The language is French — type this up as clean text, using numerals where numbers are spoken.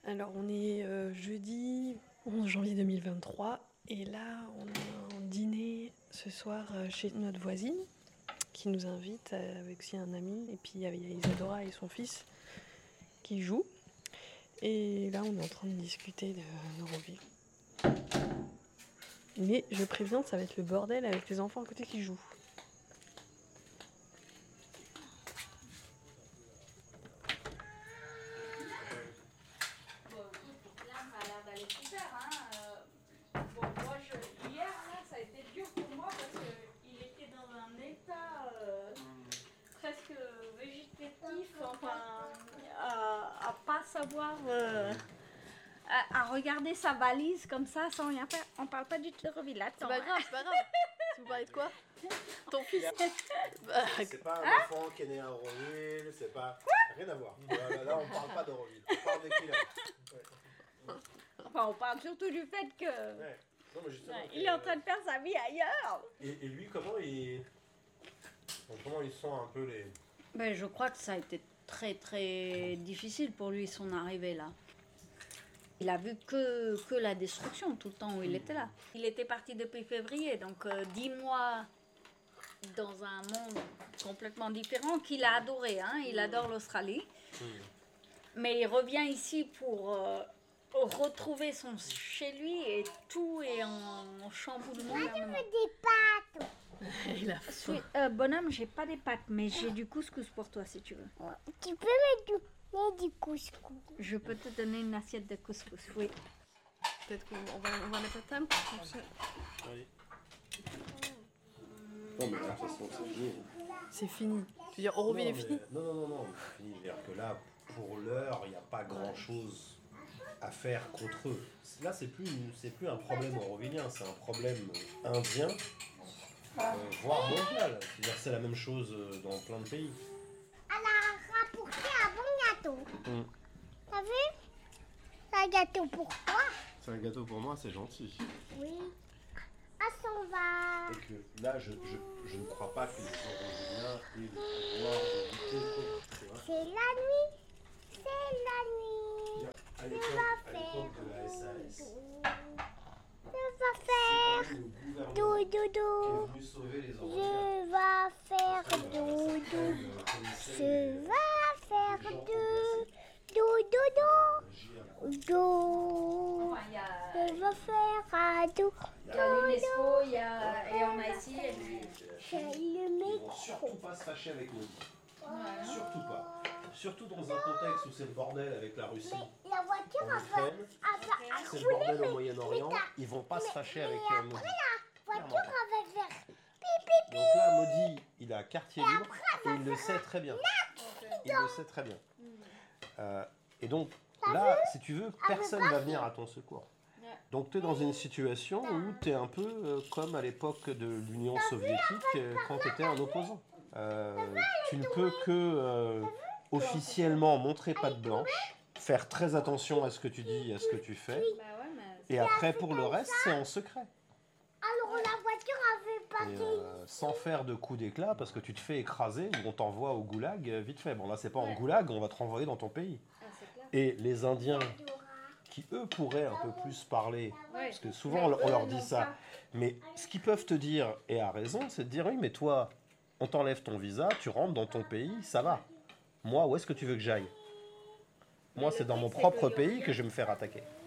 Alors, on est jeudi 11 janvier 2023 et là, on a un dîner ce soir chez notre voisine qui nous invite avec aussi un ami. Et puis, il y a Isadora et son fils qui jouent. Et là, on est en train de discuter de Neuroville. Mais je préviens, ça va être le bordel avec les enfants à côté qui jouent. Hier, là, ça a été dur pour moi parce qu'il était dans un état presque végétatif, enfin, à pas savoir, à regarder sa valise comme ça sans rien faire. On parle pas du tout de Neuroville, attends. C'est pas grave, c'est pas grave. Vous parlez de quoi? Ton fils? C'est pas un enfant qui est né à Auroville, c'est pas... Rien à voir. Là, on parle pas d'Auroville, on parle d'Equilab. Ouais. Enfin, on parle surtout du fait que Ouais. Non, mais justement, il est en train de faire sa vie ailleurs. Et lui, comment il sent un peu les... Ben, je crois que ça a été très très difficile pour lui son arrivée là. Il a vu que la destruction tout le temps où il était là. Il était parti depuis février, donc 10 mois dans un monde complètement différent qu'il a adoré. Hein. Il adore l'Australie. Mais il revient ici pour retrouver son chez lui et tout est en chamboulement. Moi, je veux des pâtes. Il a faim. Bonhomme, j'ai pas des pâtes, mais j'ai du couscous pour toi si tu veux. Ouais. Tu peux me donner du couscous. Je peux te donner une assiette de couscous, oui. Peut-être qu'on va mettre la table. Oui. Non, mais de toute façon, c'est fini. C'est fini. Tu veux dire, Auroville est fini? Non, c'est fini. C'est-à-dire que là, pour l'heure, il n'y a pas grand-chose à faire contre eux. Là, c'est plus un problème aurovillien, c'est un problème indien, voire mondial. C'est-à-dire que c'est la même chose dans plein de pays. Elle a rapporté un bon gâteau. T'as vu? C'est un gâteau pour toi. C'est un gâteau pour moi, c'est gentil. Oui. Ah, s'en va. Et que là, je ne crois pas que les Aurovilliens aient le pouvoir de goûter quoi. C'est la nuit. C'est la nuit. À l'époque de la SAS, Je vais faire le gouvernement doudou. est venu sauver les Aurovilliens. Je vais faire doudou. Je vais faire doudou. Do. Je vais faire un doudou. Il y a l'UNESCO, et on a ici. J'ai le Ils vont micro. surtout pas se fâcher avec nous. Surtout pas. Surtout dans un contexte où c'est le bordel avec la Russie. Mais la voiture En Ukraine, c'est le bordel au Moyen-Orient. Ils vont pas se fâcher avec Maudit. La voiture avait fait Donc là, Maudit, il a quartier libre et il le sait très bien. Il le sait très bien. Et donc là, si tu veux, personne ne va venir à ton secours. Donc tu es dans une situation où tu es un peu comme à l'époque de l'Union soviétique quand tu étais un opposant. Tu ne peux que officiellement montrer patte blanche, faire très attention à ce que tu dis et à ce que tu fais. Et après, pour le reste, c'est en secret. Alors la voiture avait Et, passé. sans faire de coup d'éclat, parce que tu te fais écraser ou on t'envoie au goulag vite fait. Bon là, c'est pas en goulag, on va te renvoyer dans ton pays. Et les Indiens, qui eux pourraient un peu plus parler, parce que souvent on leur dit ça, mais ce qu'ils peuvent te dire, et à raison, c'est de dire oui, mais toi, on t'enlève ton visa, tu rentres dans ton pays, ça va. Moi, où est-ce que tu veux que j'aille? Moi, c'est dans mon propre pays que je vais me faire attaquer.